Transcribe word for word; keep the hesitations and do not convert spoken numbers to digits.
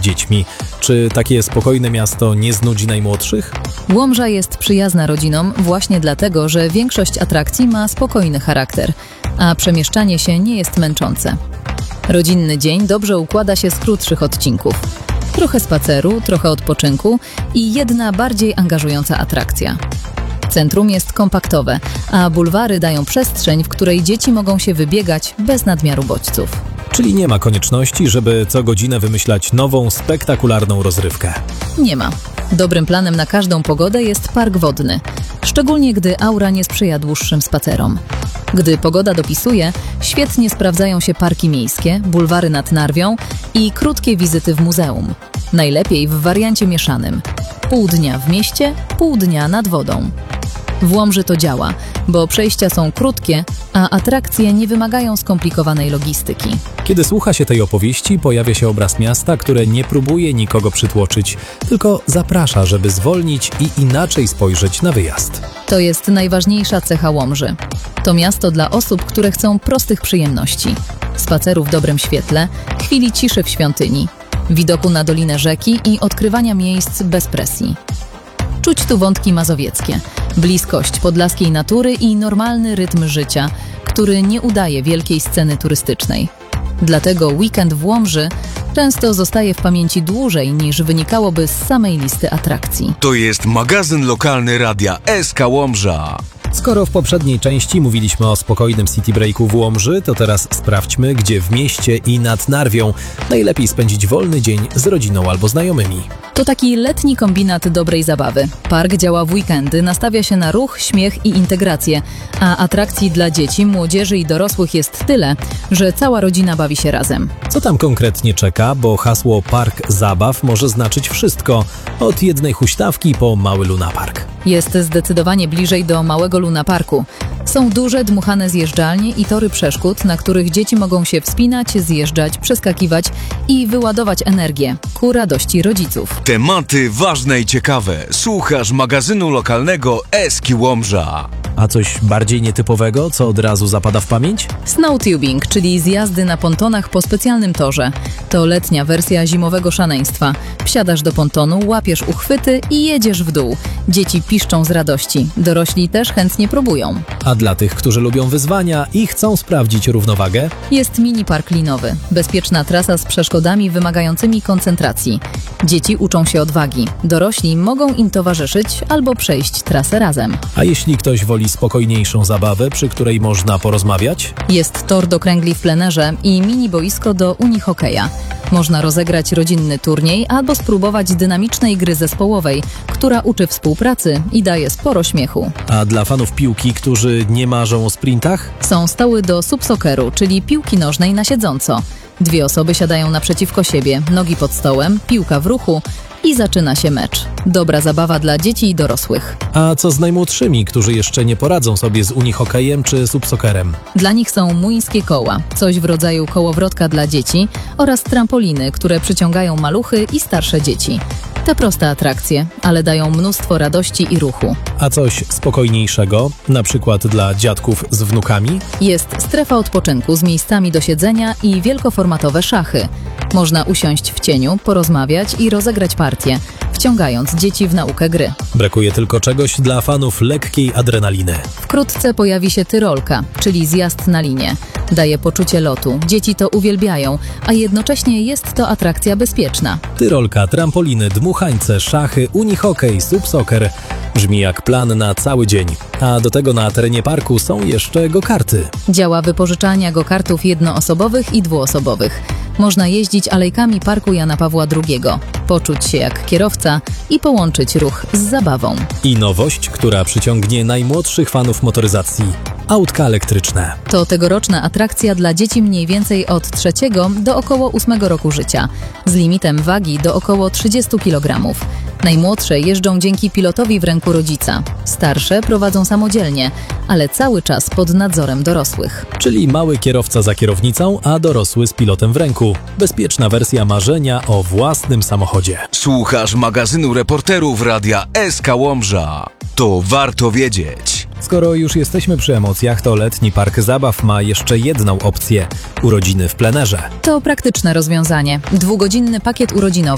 dziećmi. Czy takie spokojne miasto nie znudzi najmłodszych? Łomża jest przyjazna rodzinom właśnie dlatego, że większość atrakcji ma spokojny charakter, a przemieszczanie się nie jest męczące. Rodzinny dzień dobrze układa się z krótszych odcinków. Trochę spaceru, trochę odpoczynku i jedna bardziej angażująca atrakcja. Centrum jest kompaktowe, a bulwary dają przestrzeń, w której dzieci mogą się wybiegać bez nadmiaru bodźców. Czyli nie ma konieczności, żeby co godzinę wymyślać nową, spektakularną rozrywkę. Nie ma. Dobrym planem na każdą pogodę jest park wodny, szczególnie gdy aura nie sprzyja dłuższym spacerom. Gdy pogoda dopisuje, świetnie sprawdzają się parki miejskie, bulwary nad Narwią i krótkie wizyty w muzeum. Najlepiej w wariancie mieszanym. Pół dnia w mieście, pół dnia nad wodą. W Łomży to działa, bo przejścia są krótkie, a atrakcje nie wymagają skomplikowanej logistyki. Kiedy słucha się tej opowieści, pojawia się obraz miasta, które nie próbuje nikogo przytłoczyć, tylko zaprasza, żeby zwolnić i inaczej spojrzeć na wyjazd. To jest najważniejsza cecha Łomży. To miasto dla osób, które chcą prostych przyjemności. Spaceru w dobrym świetle, chwili ciszy w świątyni, widoku na dolinę rzeki i odkrywania miejsc bez presji. Czuć tu wątki mazowieckie, bliskość podlaskiej natury i normalny rytm życia, który nie udaje wielkiej sceny turystycznej. Dlatego weekend w Łomży często zostaje w pamięci dłużej niż wynikałoby z samej listy atrakcji. To jest magazyn lokalny Radia S K Łomża. Skoro w poprzedniej części mówiliśmy o spokojnym city breaku w Łomży, to teraz sprawdźmy, gdzie w mieście i nad Narwią najlepiej spędzić wolny dzień z rodziną albo znajomymi. To taki letni kombinat dobrej zabawy. Park działa w weekendy, nastawia się na ruch, śmiech i integrację, a atrakcji dla dzieci, młodzieży i dorosłych jest tyle, że cała rodzina bawi się razem. Co tam konkretnie czeka, bo hasło Park Zabaw może znaczyć wszystko, od jednej huśtawki po mały lunapark. Jest zdecydowanie bliżej do małego lunaparku. Są duże, dmuchane zjeżdżalnie i tory przeszkód, na których dzieci mogą się wspinać, zjeżdżać, przeskakiwać i wyładować energię ku radości rodziców. Tematy ważne i ciekawe. Słuchasz magazynu lokalnego S K Łomża. A coś bardziej nietypowego, co od razu zapada w pamięć? Snowtubing, czyli zjazdy na pontonach po specjalnym torze. To letnia wersja zimowego szaleństwa. Wsiadasz do pontonu, łapiesz uchwyty i jedziesz w dół. Dzieci piszczą z radości. Dorośli też chętnie próbują. A dla tych, którzy lubią wyzwania i chcą sprawdzić równowagę? Jest mini park linowy. Bezpieczna trasa z przeszkodami wymagającymi koncentracji. Dzieci uczą się odwagi. Dorośli mogą im towarzyszyć albo przejść trasę razem. A jeśli ktoś woli spokojniejszą zabawę, przy której można porozmawiać? Jest tor do kręgli w plenerze i mini boisko do unihokeja. Można rozegrać rodzinny turniej albo spróbować dynamicznej gry zespołowej, która uczy współpracy i daje sporo śmiechu. A dla fanów piłki, którzy nie marzą o sprintach? Są stoły do subsokeru, czyli piłki nożnej na siedząco. Dwie osoby siadają naprzeciwko siebie, nogi pod stołem, piłka w ruchu i zaczyna się mecz. Dobra zabawa dla dzieci i dorosłych. A co z najmłodszymi, którzy jeszcze nie poradzą sobie z unihokejem czy subsokerem? Dla nich są młyńskie koła, coś w rodzaju kołowrotka dla dzieci oraz trampoliny, które przyciągają maluchy i starsze dzieci. Te proste atrakcje, ale dają mnóstwo radości i ruchu. A coś spokojniejszego, na przykład dla dziadków z wnukami? Jest strefa odpoczynku z miejscami do siedzenia i wielkoformatowe szachy. Można usiąść w cieniu, porozmawiać i rozegrać partię, wciągając dzieci w naukę gry. Brakuje tylko czegoś dla fanów lekkiej adrenaliny. Wkrótce pojawi się tyrolka, czyli zjazd na linię. Daje poczucie lotu, dzieci to uwielbiają, a jednocześnie jest to atrakcja bezpieczna. Tyrolka, trampoliny, dmuchańce, szachy, unihokej, subsoker. Brzmi jak plan na cały dzień. A do tego na terenie parku są jeszcze go-karty. Działa wypożyczalnia go-kartów jednoosobowych i dwuosobowych. Można jeździć alejkami Parku Jana Pawła drugiego, poczuć się jak kierowca i połączyć ruch z zabawą. I nowość, która przyciągnie najmłodszych fanów motoryzacji. Autka elektryczne. To tegoroczna atrakcja dla dzieci mniej więcej od trzeciego do około ósmego roku życia, z limitem wagi do około trzydziestu kilogramów. Najmłodsze jeżdżą dzięki pilotowi w ręku rodzica. Starsze prowadzą samodzielnie, ale cały czas pod nadzorem dorosłych. Czyli mały kierowca za kierownicą, a dorosły z pilotem w ręku. Bezpieczna wersja marzenia o własnym samochodzie. Słuchasz magazynu reporterów Radia S K Łomża. To warto wiedzieć. Skoro już jesteśmy przy emocjach, to letni park zabaw ma jeszcze jedną opcję – urodziny w plenerze. To praktyczne rozwiązanie. Dwugodzinny pakiet urodzinowy